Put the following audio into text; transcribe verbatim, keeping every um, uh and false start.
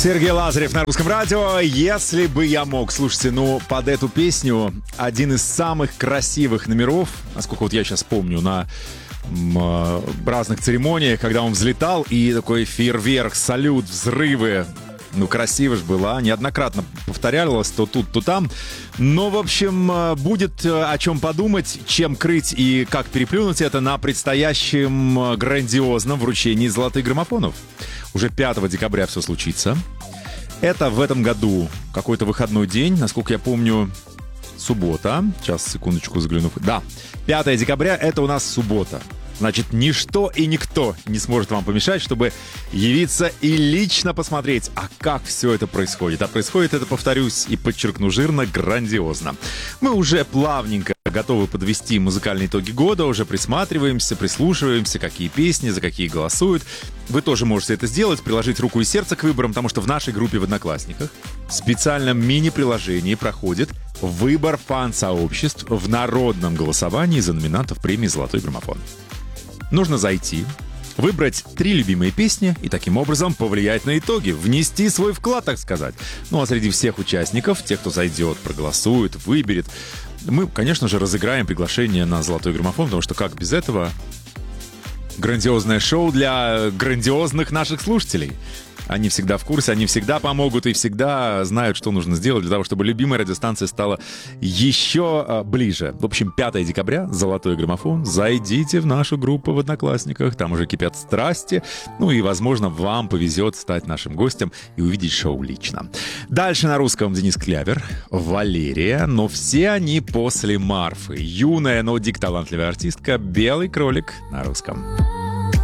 Сергей Лазарев на Русском радио. Если бы я мог, слушайте, ну, под эту песню один из самых красивых номеров, насколько вот я сейчас помню, на м, разных церемониях, когда он взлетал, и такой фейерверк, салют, взрывы. Ну, красиво же было, неоднократно повторялось то тут, то там. Но, в общем, будет о чем подумать, чем крыть и как переплюнуть это на предстоящем грандиозном вручении золотых граммофонов. Уже пятого декабря все случится. Это в этом году какой-то выходной день, насколько я помню, суббота. Сейчас, секундочку, загляну. Да, пятого декабря это у нас суббота. Значит, ничто и никто не сможет вам помешать, чтобы явиться и лично посмотреть, а как все это происходит. А происходит это, повторюсь и подчеркну жирно, грандиозно. Мы уже плавненько готовы подвести музыкальные итоги года, уже присматриваемся, прислушиваемся, какие песни, за какие голосуют. Вы тоже можете это сделать, приложить руку и сердце к выборам, потому что в нашей группе в Одноклассниках в специальном мини-приложении проходит выбор фан-сообществ в народном голосовании за номинантов премии «Золотой граммофон». Нужно зайти, выбрать три любимые песни и таким образом повлиять на итоги, внести свой вклад, так сказать. Ну а среди всех участников, тех, кто зайдет, проголосует, выберет, мы, конечно же, разыграем приглашение на «Золотой граммофон», потому что как без этого? Грандиозное шоу для грандиозных наших слушателей. Они всегда в курсе, они всегда помогут и всегда знают, что нужно сделать для того, чтобы любимая радиостанция стала еще а, ближе. В общем, пятого декабря, «Золотой граммофон». Зайдите в нашу группу в Одноклассниках, там уже кипят страсти. Ну и, возможно, вам повезет стать нашим гостем и увидеть шоу лично. Дальше на русском Денис Клявер, Валерия, но все они после Марфы. Юная, но дико талантливая артистка «Белый кролик» на русском.